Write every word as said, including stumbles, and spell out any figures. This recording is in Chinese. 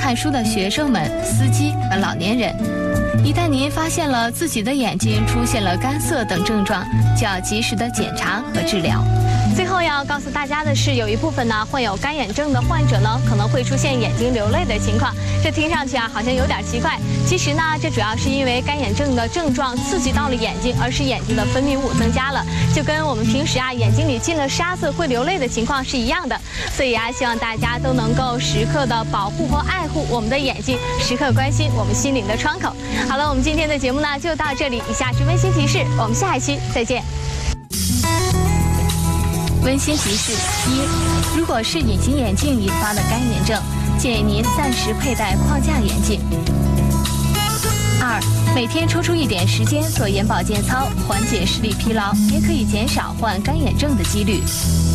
看书的学生们、司机和老年人。一旦您发现了自己的眼睛出现了干涩等症状，就要及时的检查和治疗。 最后要告诉大家的是，有一部分呢患有干眼症的患者呢，可能会出现眼睛流泪的情况。这听上去啊好像有点奇怪，其实呢这主要是因为干眼症的症状刺激到了眼睛，而使眼睛的分泌物增加了，就跟我们平时啊眼睛里进了沙子会流泪的情况是一样的。所以啊，希望大家都能够时刻的保护和爱护我们的眼睛，时刻关心我们心灵的窗口。好了，我们今天的节目呢就到这里，以下是温馨提示，我们下一期再见。 温馨提示：一、如果是隐形眼镜引发的干眼症，建议您暂时佩戴框架眼镜。二、每天抽出一点时间做眼保健操，缓解视力疲劳，也可以减少患干眼症的几率。